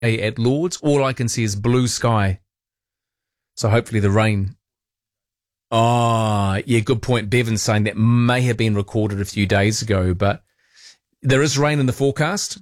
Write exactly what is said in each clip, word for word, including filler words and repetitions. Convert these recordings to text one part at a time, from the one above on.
at Lords. All I can see is blue sky. So hopefully the rain. Oh, yeah, good point. Bevan's saying that may have been recorded a few days ago, but there is rain in the forecast.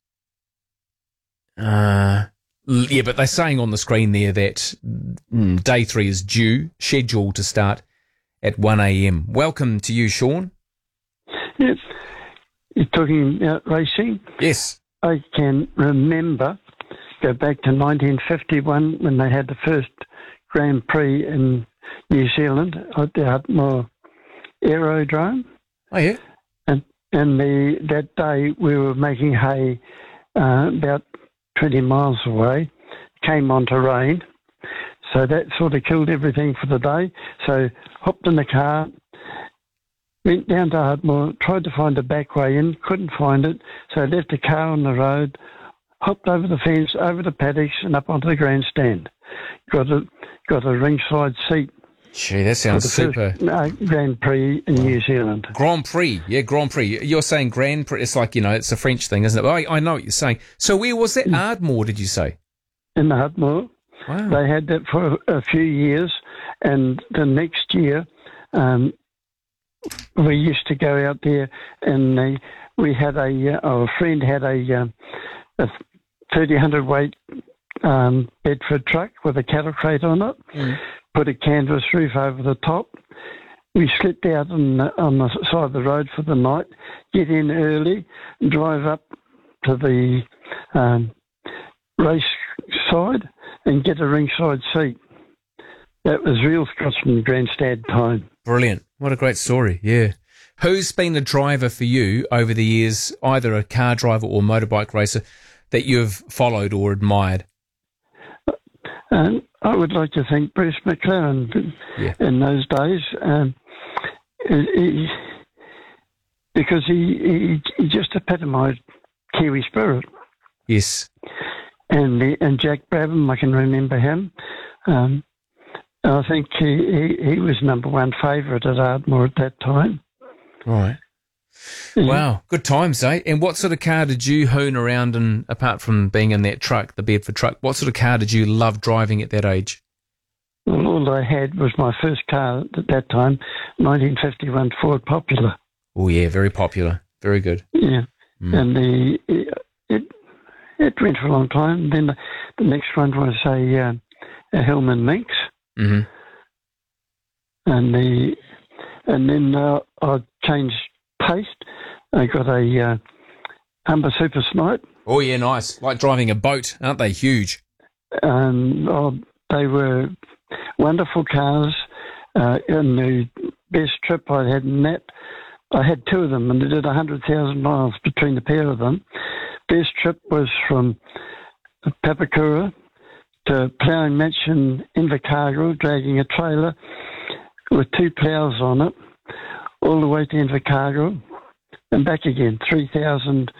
Uh, yeah, but they're saying on the screen there that mm, day three is due, scheduled to start at one a.m. Welcome to you, Sean. Yes. You're talking about racing? Yes. I can remember, go back to nineteen fifty-one when they had the first Grand Prix in New Zealand at the Ardmore Aerodrome. Oh, yeah? And, and the, that day we were making hay uh, about twenty miles away, came on to rain. So that sort of killed everything for the day. So hopped in the car, went down to Ardmore, tried to find a back way in, couldn't find it. So I left the car on the road, hopped over the fence, over the paddocks and up onto the grandstand. Got a, got a ringside seat. Gee, that sounds super. First, uh, Grand Prix in New Zealand. Grand Prix, yeah, Grand Prix. You're saying Grand Prix, it's like, you know, it's a French thing, isn't it? I, I know what you're saying. So where was that? Ardmore, did you say? In Ardmore. Wow. They had that for a few years, and the next year um, we used to go out there, and they, we had a, uh, our friend had a, uh, a thirty hundred weight um, Bedford truck with a cattle crate on it, mm. put a canvas roof over the top. We slept out on the, on the side of the road for the night, get in early, drive up to the um, race side and get a ringside seat. That was real Scotsman grandstand time. Brilliant. What a great story, yeah. Who's been a driver for you over the years, either a car driver or motorbike racer, that you've followed or admired? Um, I would like to thank Bruce McLaren yeah. in those days, um, he, because he, he, he just epitomised Kiwi spirit. Yes. And the, and Jack Brabham, I can remember him. Um, I think he, he, he was number one favourite at Ardmore at that time. Right. Yeah. Wow, good times, eh? And what sort of car did you hoon around in, apart from being in that truck, the Bedford truck? What sort of car did you love driving at that age? Well, all I had was my first car at that time, nineteen fifty-one Ford Popular. Oh, yeah, very popular. Very good. Yeah. Mm. And the it it went for a long time. Then the, the next one was a, uh, a Hillman Minx. Mm-hmm. And the and then uh, I changed taste. I got a uh, Humber Super Snipe. Oh, yeah, nice. Like driving a boat, aren't they? Huge. Um, oh, they were wonderful cars. Uh, and the best trip I had in that, I had two of them, and they did one hundred thousand miles between the pair of them. Best trip was from Papakura to Ploughing Match in Invercargill, dragging a trailer with two ploughs on it, all the way to Invercargill and back again. three thousand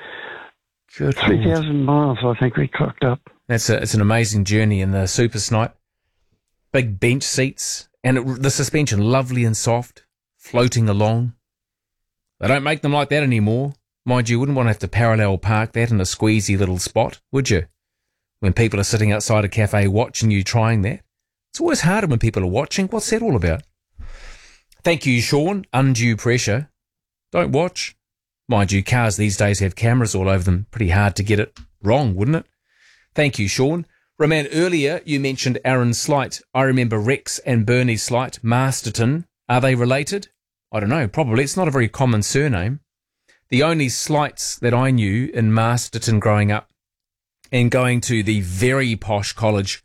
three thousand miles, I think we clocked up. That's a, it's an amazing journey in the Super Snipe. Big bench seats, and it, the suspension lovely and soft, floating along. They don't make them like that anymore. Mind you, you wouldn't want to have to parallel park that in a squeezy little spot, would you? When people are sitting outside a cafe watching you trying that. It's always harder when people are watching. What's that all about? Thank you, Sean. Undue pressure. Don't watch. Mind you, cars these days have cameras all over them. Pretty hard to get it wrong, wouldn't it? Thank you, Sean. Roman, earlier you mentioned Aaron Slight. I remember Rex and Bernie Slight, Masterton. Are they related? I don't know. Probably. It's not a very common surname. The only Slights that I knew in Masterton growing up and going to the very posh college,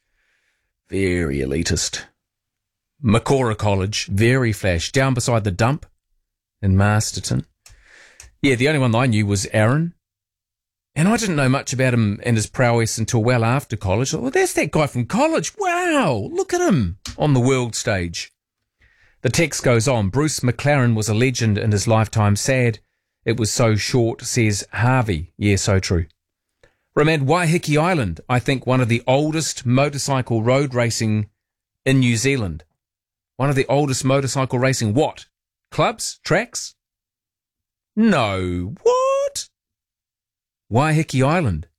very elitist, Macora College, very flash, down beside the dump in Masterton. Yeah, the only one I knew was Aaron. And I didn't know much about him and his prowess until well after college. Well, that's that guy from college. Wow, look at him on the world stage. The text goes on. Bruce McLaren was a legend in his lifetime. Sad it was so short, says Harvey. Yeah, so true. Remand, Waiheke Island, I think one of the oldest motorcycle road racing in New Zealand. One of the oldest motorcycle racing, what? Clubs? Tracks? No. What? Waiheke Island.